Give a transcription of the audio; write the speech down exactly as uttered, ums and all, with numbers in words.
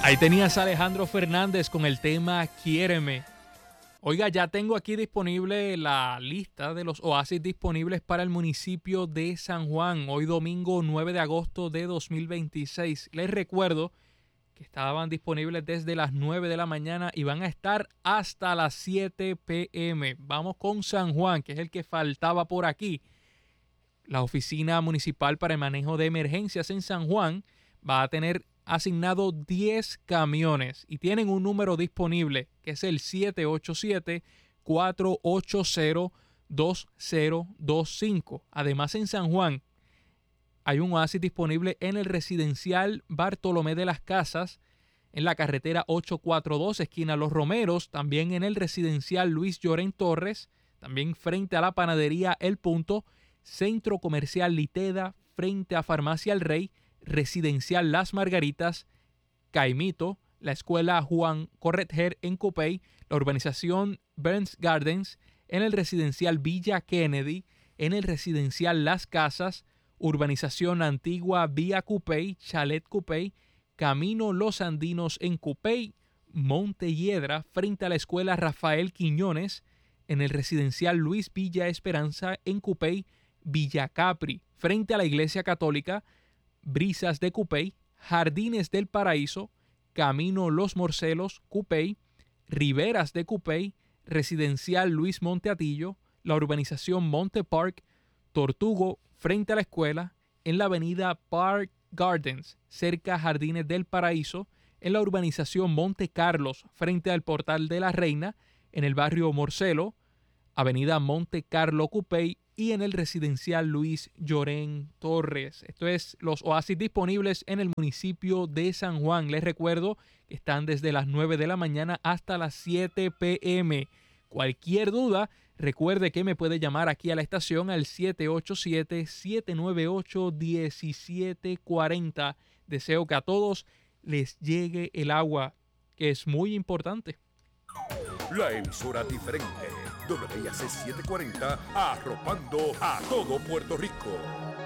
Ahí tenías a Alejandro Fernández con el tema Quiéreme. Oiga, ya tengo aquí disponible la lista de los oasis disponibles para el municipio de San Juan, hoy domingo nueve de agosto de dos mil veintiséis. Les recuerdo que estaban disponibles desde las nueve de la mañana y van a estar hasta las siete pe eme. Vamos con San Juan, que es el que faltaba por aquí. La Oficina Municipal para el Manejo de Emergencias en San Juan va a tener asignado diez camiones y tienen un número disponible que es el siete ocho siete, cuatro ocho cero, dos cero dos cinco. Además, en San Juan hay un oasis disponible en el residencial Bartolomé de las Casas, en la carretera ochocientos cuarenta y dos, esquina Los Romeros, también en el residencial Luis Llorén Torres, también frente a la panadería El Punto, Centro Comercial Liteda, frente a Farmacia El Rey, residencial Las Margaritas, Caimito, la escuela Juan Corretger en Cupey, la urbanización Burns Gardens, en el residencial Villa Kennedy, en el residencial Las Casas, urbanización Antigua Vía Cupey, Chalet Cupey, Camino Los Andinos en Cupey, Montelledra, frente a la escuela Rafael Quiñones, en el residencial Luis Villa Esperanza en Cupey, Villa Capri, frente a la iglesia católica, Brisas de Cupey, Jardines del Paraíso, Camino Los Morcelos, Cupey, Riberas de Cupey, residencial Luis Monteatillo, la urbanización Monte Park, Tortugo, frente a la escuela, en la avenida Park Gardens, cerca Jardines del Paraíso, en la urbanización Monte Carlos, frente al Portal de la Reina, en el barrio Morcelo, avenida Monte Carlo Cupey, y en el residencial Luis Llorén Torres. Esto es los oasis disponibles en el municipio de San Juan. Les recuerdo que están desde las nueve de la mañana hasta las siete pe eme. Cualquier duda, recuerde que me puede llamar aquí a la estación al siete ocho siete, siete nueve ocho, uno siete cuatro cero. Deseo que a todos les llegue el agua, que es muy importante. La emisora diferente, W I A C setecientos cuarenta, arropando a todo Puerto Rico.